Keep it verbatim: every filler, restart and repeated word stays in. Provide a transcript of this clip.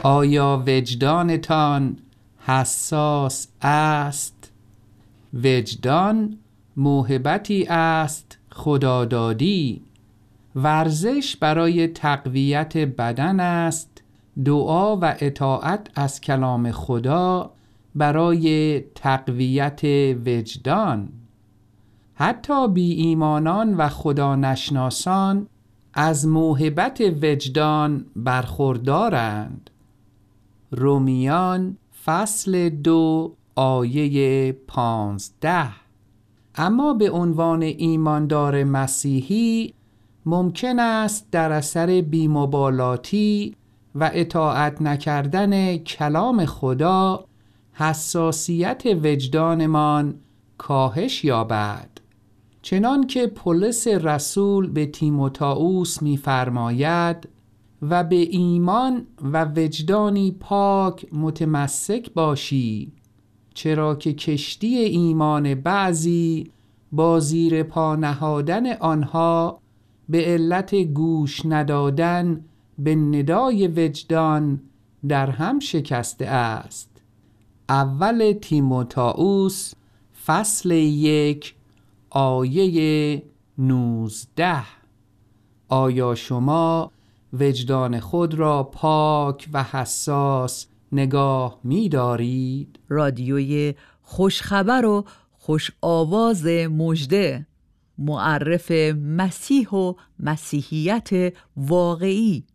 آیا وجدانتان حساس است؟ وجدان موهبتی است خدادادی. ورزش برای تقویت بدن است، دعا و اطاعت از کلام خدا برای تقویت وجدان. حتی بی ایمانان و خدا نشناسان از موهبت وجدان برخوردارند. رومیان فصل دو آیه پانزده. اما به عنوان ایماندار مسیحی ممکن است در اثر بی‌مبالاتی و اطاعت نکردن کلام خدا حساسیت وجدانمان کاهش یابد. چنان که پولس رسول به تیموتائوس می‌فرماید و به ایمان و وجدانی پاک متمسک باشی، چرا که کشتی ایمان بعضی با زیر پا نهادن آنها به علت گوش ندادن به ندای وجدان در هم شکسته است. اول تیموتائوس فصل یک آیه نوزده. آیا شما وجدان خود را پاک و حساس نگاه می دارید؟ رادیوی خوشخبر و خوش آواز مژده، معرف مسیح و مسیحیت واقعی.